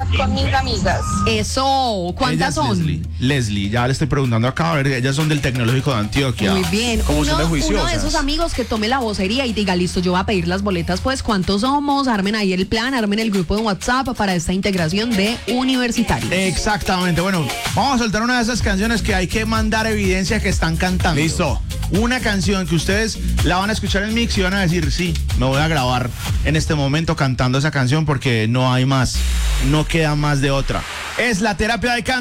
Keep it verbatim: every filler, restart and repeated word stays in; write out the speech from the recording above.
con mis amigas. Eso, ¿cuántas Ella es son? Leslie. Leslie, ya le estoy preguntando acá, a ver, ellas son del Tecnológico de Antioquia. Muy bien. ¿Cómo son de Uno, juiciosas? uno de esos amigos que tome la vocería y diga, listo, yo voy a pedir las boletas, pues, ¿cuántos somos? Armen ahí el plan, armen el grupo de WhatsApp para esta integración de universitarios. Exactamente, bueno, vamos a soltar una de esas canciones que hay que mandar evidencia que están cantando. Listo. Una canción que ustedes la van a escuchar en el mix y van a decir, sí, me voy a grabar en este momento cantando esa canción porque no hay más, no queda más de otra. Es la terapia de canto.